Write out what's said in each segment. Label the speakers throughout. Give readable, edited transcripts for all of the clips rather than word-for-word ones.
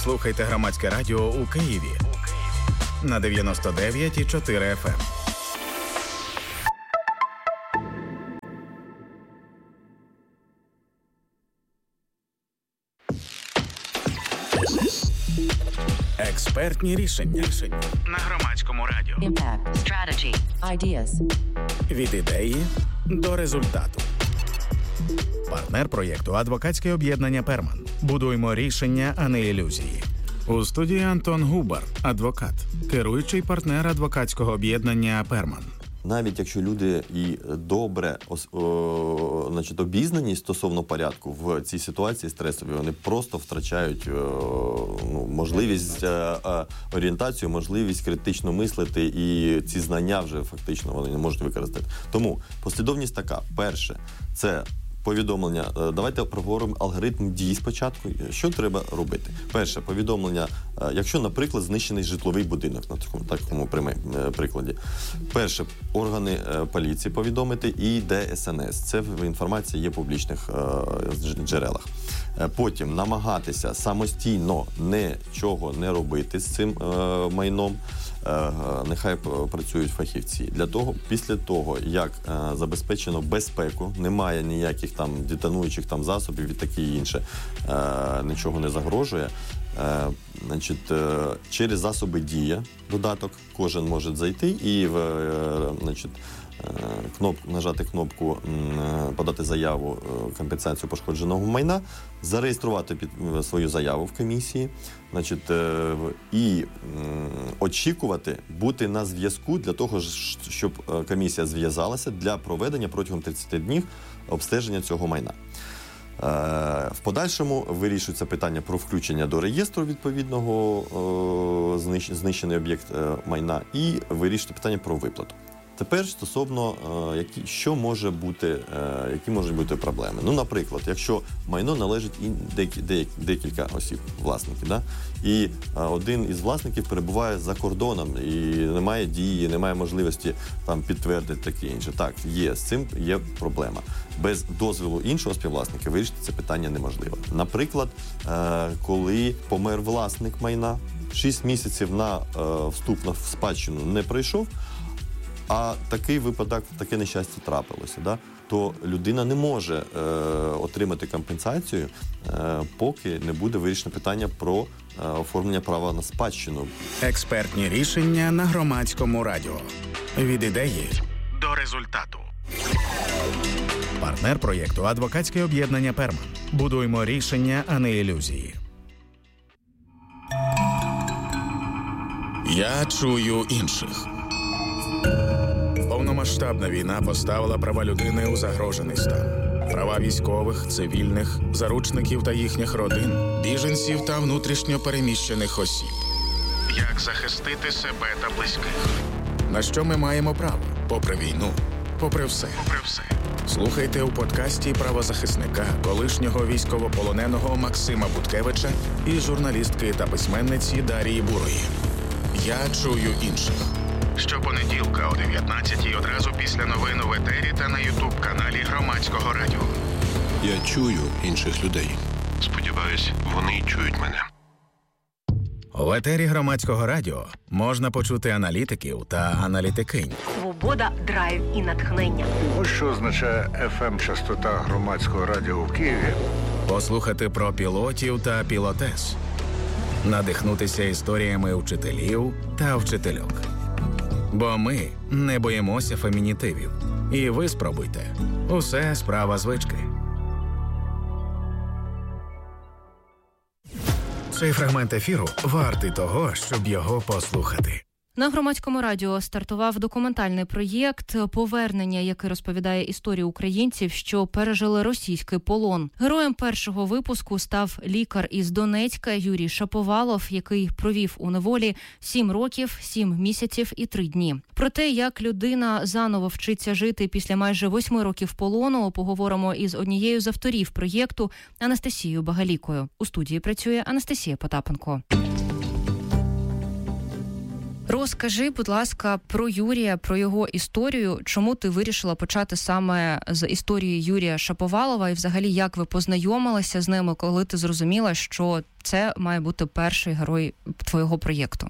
Speaker 1: Слухайте Громадське радіо у Києві на 99,4 FM. Експертні рішення на Громадському радіо.
Speaker 2: Impact. Strategy. Ideas.
Speaker 1: Від ідеї до результату. Партнер проєкту – адвокатське об'єднання «Перман». Будуємо рішення, а не ілюзії. У студії Антон Губар, адвокат, керуючий партнер адвокатського об'єднання «Перман».
Speaker 3: Навіть якщо люди і добре обізнані стосовно порядку в цій ситуації стресовій, вони просто втрачають можливість орієнтацію, можливість критично мислити, і ці знання вже фактично вони не можуть використати. Тому послідовність така. Перше – це повідомлення. Давайте проговоримо алгоритм дій спочатку. Що треба робити? Перше, повідомлення, якщо, наприклад, знищений житловий будинок, на такому прикладі. Перше, органи поліції повідомити і ДСНС. Це інформація є в публічних джерелах. Потім намагатися самостійно нічого не робити з цим майном. Нехай працюють фахівці. Після того, як забезпечено безпеку, немає ніяких там детонуючих там засобів і таке інше, нічого не загрожує, через засоби «Дія» додаток кожен може зайти і нажати кнопку «Подати заяву компенсацію пошкодженого майна», зареєструвати свою заяву в комісії, і очікувати бути на зв'язку для того, щоб комісія зв'язалася для проведення протягом 30 днів обстеження цього майна. В подальшому вирішується питання про включення до реєстру відповідного знищений об'єкт майна і вирішується питання про виплату. Тепер стосовно, які можуть бути проблеми. Наприклад, якщо майно належить декілька осіб, власників, і один із власників перебуває за кордоном і немає дії, немає можливості підтвердити таке інше. Так, з цим є проблема. Без дозволу іншого співвласника вирішити це питання неможливо. Наприклад, коли помер власник майна, 6 місяців на вступ на спадщину не пройшов, а такий випадок, таке нещастя трапилося, то людина не може отримати компенсацію, поки не буде вирішено питання про оформлення права на спадщину.
Speaker 1: Експертні рішення на Громадському радіо. Від ідеї до результату. Партнер проєкту – адвокатське об'єднання «Перман». Будуємо рішення, а не ілюзії. Я чую інших. Повномасштабна війна поставила права людини у загрожений стан. Права військових, цивільних, заручників та їхніх родин, біженців та внутрішньо переміщених осіб. Як захистити себе та близьких? На що ми маємо право? Попри війну, попри все. Слухайте у подкасті правозахисника, колишнього військовополоненого Максима Буткевича і журналістки та письменниці Дарії Бурої. Я чую інших. Щопонеділка о 19-й одразу після новин в етері та на ютуб-каналі Громадського радіо.
Speaker 4: Я чую інших людей.
Speaker 5: Сподіваюсь, вони чують мене.
Speaker 1: В етері Громадського радіо можна почути аналітиків та аналітикинь.
Speaker 6: Свобода, драйв і натхнення.
Speaker 7: Ось що означає FM-частота Громадського радіо в Києві.
Speaker 1: Послухати про пілотів та пілотес. Надихнутися історіями вчителів та вчительок. Бо ми не боїмося фемінітивів. І ви спробуйте. Усе справа звички. Цей фрагмент ефіру вартий того, щоб його послухати.
Speaker 8: На Громадському радіо стартував документальний проєкт «Повернення», який розповідає історію українців, що пережили російський полон. Героєм першого випуску став лікар із Донецька Юрій Шаповалов, який провів у неволі 7 років, 7 місяців і 3 дні. Про те, як людина заново вчиться жити після майже 8 років полону, поговоримо із однією з авторів проєкту Анастасією Багалікою. У студії працює Анастасія Потапенко. Розкажи, будь ласка, про Юрія, про його історію. Чому ти вирішила почати саме з історії Юрія Шаповалова і взагалі як ви познайомилися з ними, коли ти зрозуміла, що це має бути перший герой твого проєкту?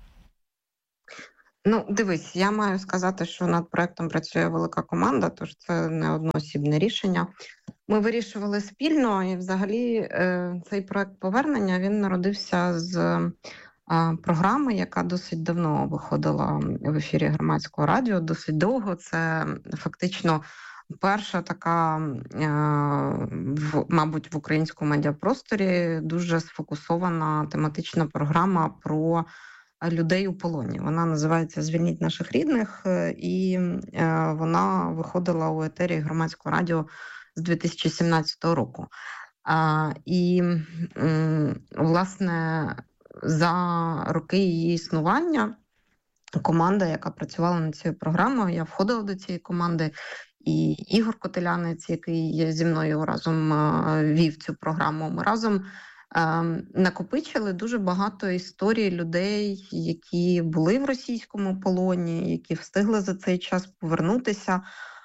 Speaker 9: Дивись, я маю сказати, що над проєктом працює велика команда, тож це не одноосібне рішення. Ми вирішували спільно, і взагалі цей проєкт «Повернення», він народився з програми, яка досить давно виходила в ефірі Громадського радіо, досить довго. Це фактично перша така, мабуть, в українському медіапросторі дуже сфокусована тематична програма про людей у полоні. Вона називається «Звільніть наших рідних», і вона виходила у етері Громадського радіо з 2017 року. І, власне, за роки її існування команда, яка працювала над цією програмою, я входила до цієї команди, і Ігор Котелянець, який зі мною разом вів цю програму, ми разом накопичили дуже багато історій людей, які були в російському полоні, які встигли за цей час повернутися.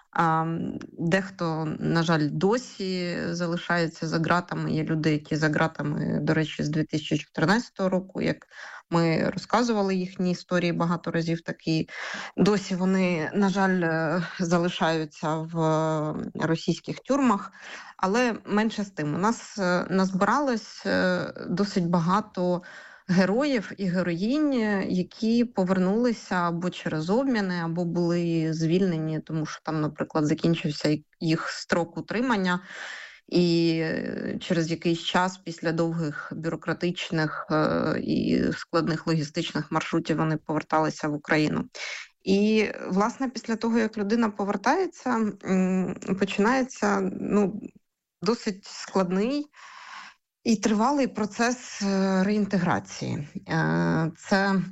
Speaker 9: Дехто, на жаль, досі залишається за ґратами. Є люди, які за ґратами, до речі, з 2014 року, як ми розказували їхні історії багато разів, такі досі вони, на жаль, залишаються в російських тюрмах. Але менше з тим, у нас назбиралось досить багато героїв і героїнь, які повернулися або через обміни, або були звільнені, тому що там, наприклад, закінчився їх строк утримання, і через якийсь час після довгих бюрократичних і складних логістичних маршрутів вони поверталися в Україну. І, власне, після того, як людина повертається, починається досить складний і тривалий процес реінтеграції. Це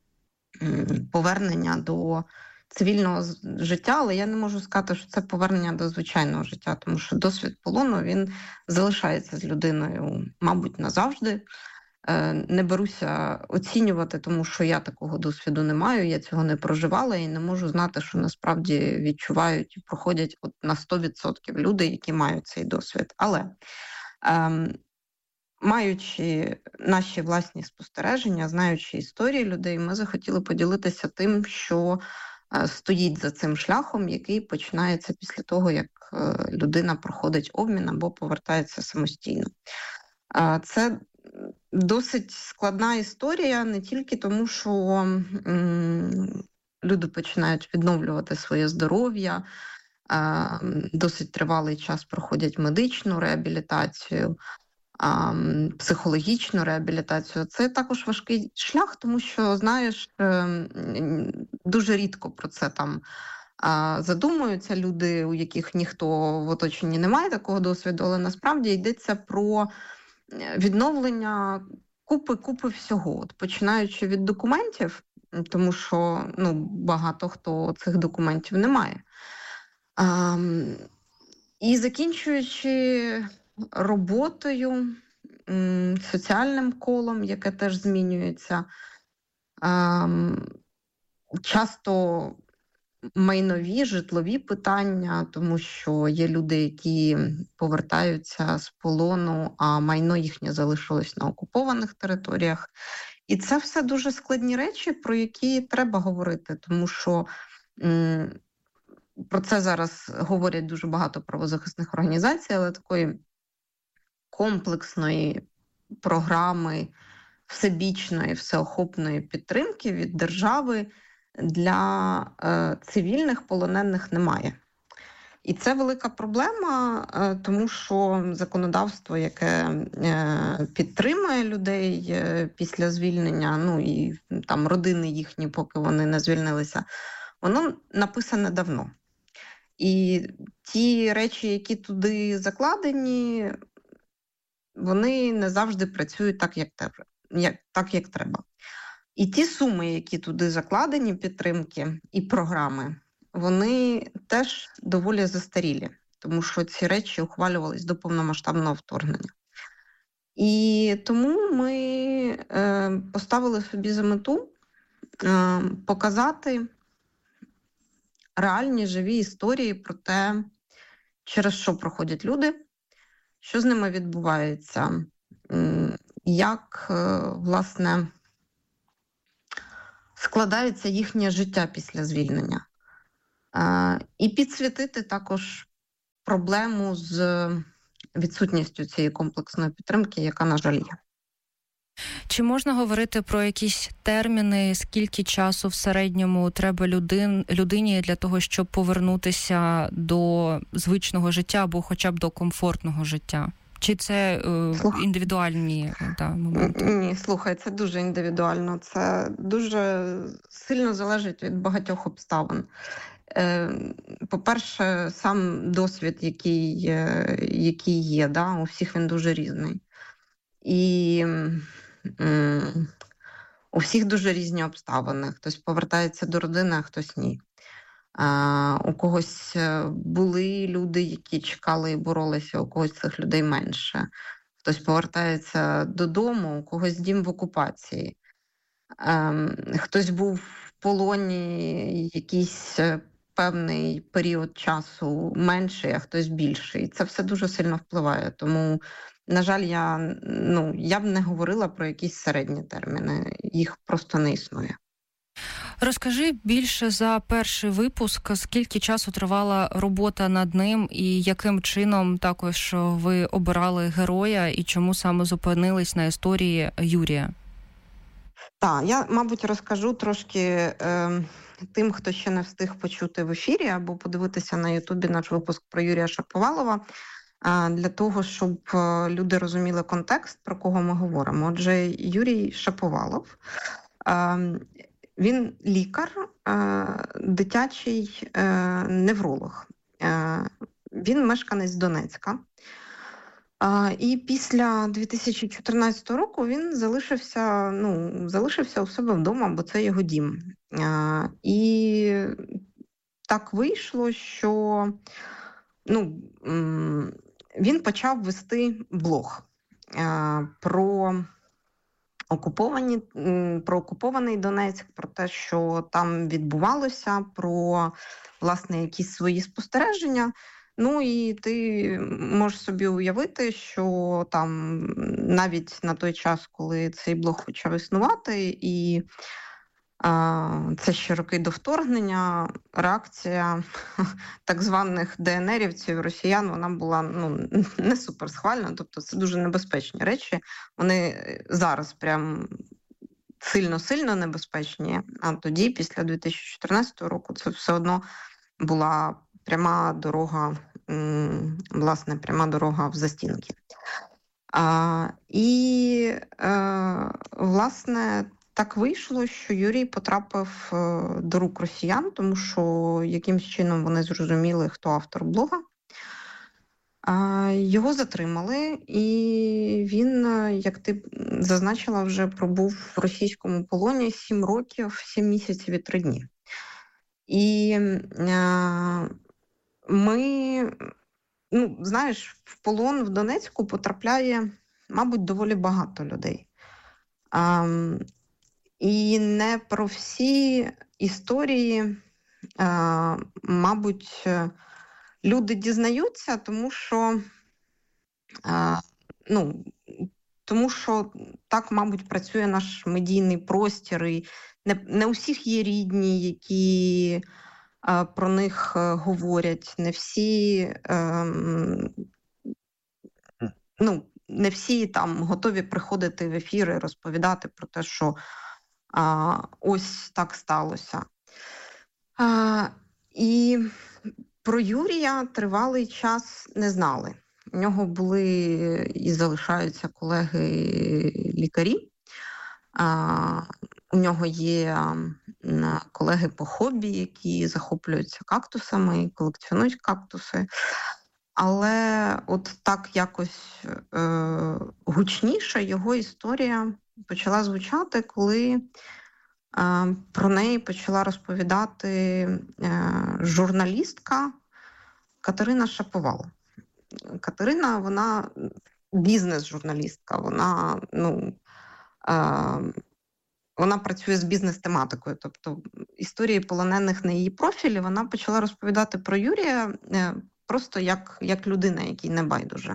Speaker 9: повернення до цивільного життя, але я не можу сказати, що це повернення до звичайного життя, тому що досвід полону, він залишається з людиною, мабуть, назавжди. Не беруся оцінювати, тому що я такого досвіду не маю, я цього не проживала і не можу знати, що насправді відчувають і проходять на 100% люди, які мають цей досвід. Але маючи наші власні спостереження, знаючи історії людей, ми захотіли поділитися тим, що стоїть за цим шляхом, який починається після того, як людина проходить обмін або повертається самостійно. Це досить складна історія не тільки тому, що люди починають відновлювати своє здоров'я, досить тривалий час проходять медичну реабілітацію, психологічну реабілітацію. Це також важкий шлях, тому що, знаєш, дуже рідко про це там задумуються люди, у яких ніхто в оточенні не має такого досвіду, але насправді йдеться про відновлення купи всього, починаючи від документів, тому що багато хто цих документів не має, і закінчуючи роботою, соціальним колом, яке теж змінюється, часто майнові, житлові питання, тому що є люди, які повертаються з полону, а майно їхнє залишилось на окупованих територіях. І це все дуже складні речі, про які треба говорити, тому що про це зараз говорять дуже багато правозахисних організацій, але такої комплексної програми, всебічної, всеохопної підтримки від держави для цивільних полонених немає. І це велика проблема, тому що законодавство, яке підтримує людей після звільнення, і там родини їхні, поки вони не звільнилися, воно написане давно. І ті речі, які туди закладені, вони не завжди працюють так, як треба. І ті суми, які туди закладені, підтримки і програми, вони теж доволі застарілі, тому що ці речі ухвалювались до повномасштабного вторгнення. І тому ми поставили собі за мету показати реальні живі історії про те, через що проходять люди, що з ними відбувається, як, власне, складається їхнє життя після звільнення. І підсвітити також проблему з відсутністю цієї комплексної підтримки, яка, на жаль, є.
Speaker 8: Чи можна говорити про якісь терміни, скільки часу в середньому треба людині для того, щоб повернутися до звичного життя або хоча б до комфортного життя? Чи це індивідуальні моменти?
Speaker 9: Ні, слухай, це дуже індивідуально. Це дуже сильно залежить від багатьох обставин. По-перше, сам досвід, який є, у всіх він дуже різний. І у всіх дуже різні обставини. Хтось повертається до родини, а хтось ні. У когось були люди, які чекали і боролися, у когось цих людей менше. Хтось повертається додому, у когось дім в окупації. Хтось був в полоні якийсь певний період часу менший, а хтось більший. Це все дуже сильно впливає. Тому, на жаль, я б не говорила про якісь середні терміни. Їх просто не існує.
Speaker 8: Розкажи більше за перший випуск, скільки часу тривала робота над ним і яким чином також ви обирали героя і чому саме зупинились на історії Юрія?
Speaker 9: Так, я, мабуть, розкажу трошки тим, хто ще не встиг почути в ефірі або подивитися на Ютубі наш випуск про Юрія Шаповалова, для того, щоб люди розуміли контекст, про кого ми говоримо. Отже, Юрій Шаповалов, він лікар, дитячий невролог. Він мешканець Донецька. І після 2014 року він залишився у себе вдома, бо це його дім. І так вийшло, що він почав вести блог про окупований Донецьк, про те, що там відбувалося, про, власне, якісь свої спостереження. І ти можеш собі уявити, що там навіть на той час, коли цей блог почав існувати, і це ще роки до вторгнення, реакція так званих ДНРівців, росіян, вона була не суперсхвальна, тобто це дуже небезпечні речі. Вони зараз прям сильно-сильно небезпечні, а тоді, після 2014 року, це все одно була пряма дорога в застінки. Власне, так вийшло, що Юрій потрапив до рук росіян, тому що якимсь чином вони зрозуміли, хто автор блога. Його затримали, і він, як ти зазначила, вже пробув в російському полоні 7 років, 7 місяців і 3 дні. І в полон в Донецьку потрапляє, мабуть, доволі багато людей. І не про всі історії, мабуть, люди дізнаються, тому що так, мабуть, працює наш медійний простір, і не у всіх є рідні, які про них говорять, не всі там готові приходити в ефір і розповідати про те, що ось так сталося. І про Юрія тривалий час не знали. У нього були і залишаються колеги-лікарі. У нього є колеги по хобі, які захоплюються кактусами і колекціонують кактуси. Але от так якось гучніше його історія почала звучати, коли про неї почала розповідати журналістка Катерина Шаповал. Катерина, вона бізнес-журналістка, вона вона працює з бізнес-тематикою, тобто історії полонених на її профілі, вона почала розповідати про Юрія просто як людина, якій не байдуже.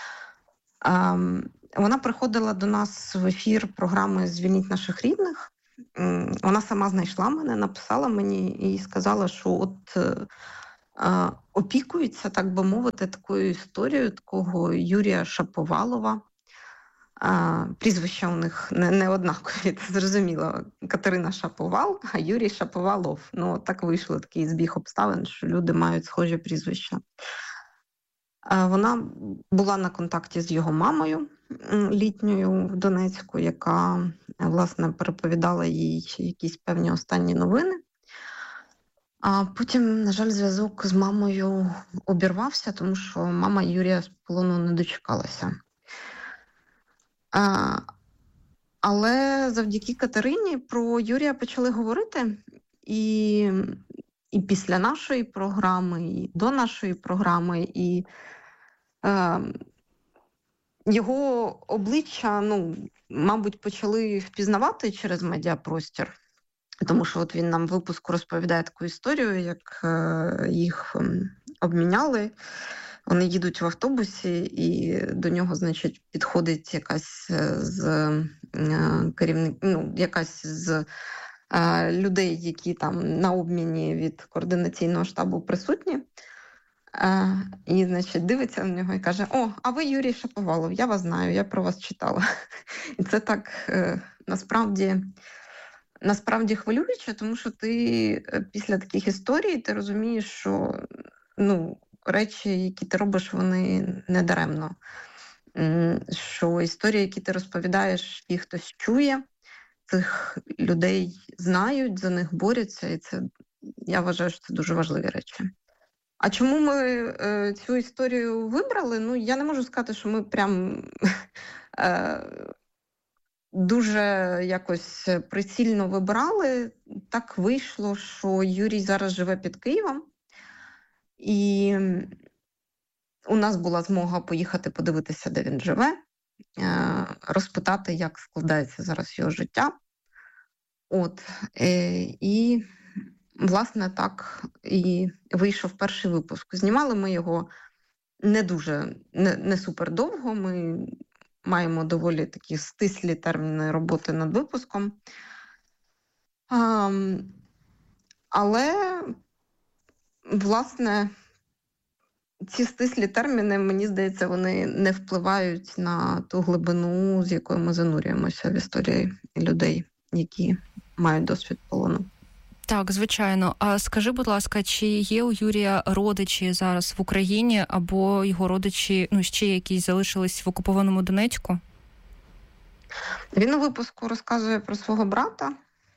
Speaker 9: Вона приходила до нас в ефір програми «Звільніть наших рідних». Вона сама знайшла мене, написала мені і сказала, що от опікується, так би мовити, такою історією такого Юрія Шаповалова. Прізвища у них не однакові, це зрозуміло. Катерина Шаповал, а Юрій Шаповалов. Ну, так вийшло, такий збіг обставин, що люди мають схожі прізвища. Вона була на контакті з його мамою літньою в Донецьку, яка, власне, переповідала їй якісь певні останні новини. А потім, на жаль, зв'язок з мамою обірвався, тому що мама Юрія з полону не дочекалася. Але завдяки Катерині про Юрія почали говорити, і після нашої програми, і до нашої програми, і його обличчя, мабуть, почали впізнавати через медіапростір, тому що от він нам в випуску розповідає таку історію, як їх обміняли. Вони їдуть в автобусі, і до нього, значить, підходить якась з якась з людей, які там на обміні від координаційного штабу присутні. І, значить, дивиться на нього і каже: «О, а ви Юрій Шаповалов, я вас знаю, я про вас читала». І це так насправді хвилююче, тому що ти після таких історій ти розумієш, що речі, які ти робиш, вони не даремно. Що історії, які ти розповідаєш, їх хтось чує, цих людей знають, за них борються, і це, я вважаю, що це дуже важливі речі. А чому ми цю історію вибрали? Я не можу сказати, що ми прям дуже якось прицільно вибирали. Так вийшло, що Юрій зараз живе під Києвом, і у нас була змога поїхати подивитися, де він живе, розпитати, як складається зараз його життя. І, власне, так і вийшов перший випуск. Знімали ми його не супер довго, ми маємо доволі такі стислі терміни роботи над випуском. Але, власне, ці стислі терміни, мені здається, вони не впливають на ту глибину, з якою ми занурюємося в історії людей, які мають досвід полону.
Speaker 8: Так, звичайно. А скажи, будь ласка, чи є у Юрія родичі зараз в Україні, або його родичі, ще якісь залишились в окупованому Донецьку?
Speaker 9: Він у випуску розказує про свого брата.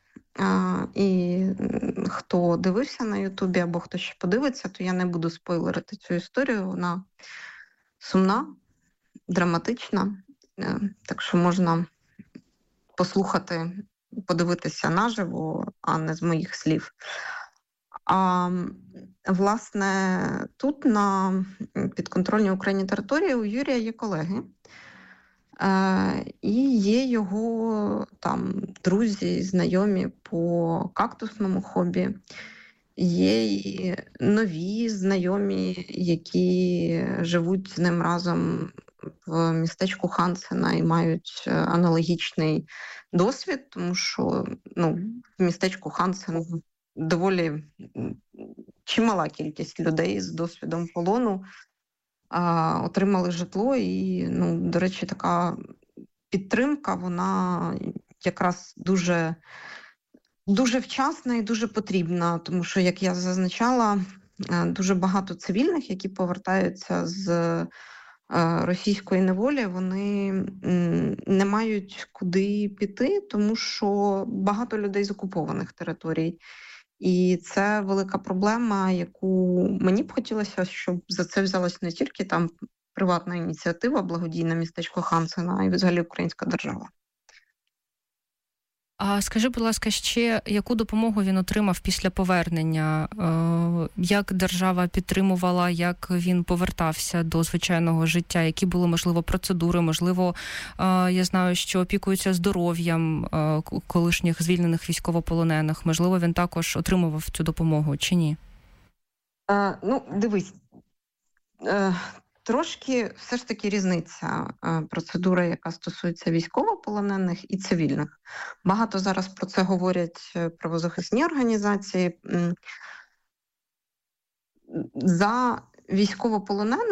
Speaker 9: І хто дивився на Ютубі або хто ще подивиться, то я не буду спойлерити цю історію. Вона сумна, драматична, так що можна послухати, подивитися наживо, а не з моїх слів. Власне, тут на підконтрольній Україні території у Юрія є колеги. І є його там друзі, знайомі по кактусному хобі. Є і нові знайомі, які живуть з ним разом в містечку Хансена і мають аналогічний досвід, тому що в містечку Хансен доволі чимала кількість людей з досвідом полону отримали житло, і, до речі, така підтримка, вона якраз дуже, дуже вчасна і дуже потрібна, тому що, як я зазначала, дуже багато цивільних, які повертаються з російської неволі, вони не мають куди піти, тому що багато людей з окупованих територій. І це велика проблема, яку мені б хотілося, щоб за це взялась не тільки там приватна ініціатива, благодійне містечко Хансена, а й взагалі українська держава.
Speaker 8: А скажи, будь ласка, ще яку допомогу він отримав після повернення? Як держава підтримувала, як він повертався до звичайного життя? Які були, можливо, процедури? Можливо, я знаю, що опікуються здоров'ям колишніх звільнених військовополонених. Можливо, він також отримував цю допомогу чи ні?
Speaker 9: Дивись. Трошки все ж таки різниця процедури, яка стосується військовополонених і цивільних. Багато зараз про це говорять правозахисні організації. За військовополонених